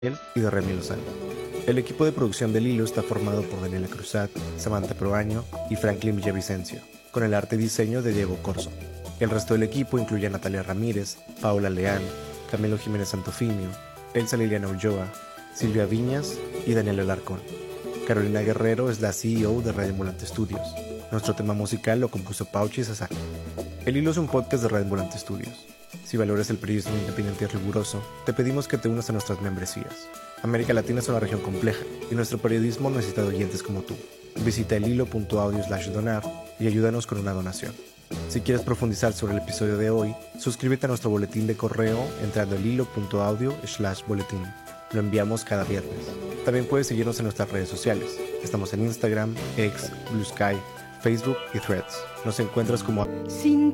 y de Remy Lozano. El equipo de producción del Hilo está formado por Daniela Cruzat, Samantha Proaño y Franklin Villavicencio, con el arte y diseño de Diego Corso. El resto del equipo incluye a Natalia Ramírez, Paola Leán, Camilo Jiménez Santofimio, Elsa Liliana Ulloa, Silvia Viñas y Daniel Alarcón. Carolina Guerrero es la CEO de Radio Ambulante Studios. Nuestro tema musical lo compuso Pauchi Sasaki. El Hilo es un podcast de Radio Ambulante Studios. Si valoras el periodismo independiente y riguroso, te pedimos que te unas a nuestras membresías. América Latina es una región compleja y nuestro periodismo necesita de oyentes como tú. Visita elhilo.audio/donar y ayúdanos con una donación. Si quieres profundizar sobre el episodio de hoy, suscríbete a nuestro boletín de correo entrando a elhilo.audio/boletín. Lo enviamos cada viernes. También puedes seguirnos en nuestras redes sociales. Estamos en Instagram, X, Blue Sky, Facebook y Threads. Nos encuentras como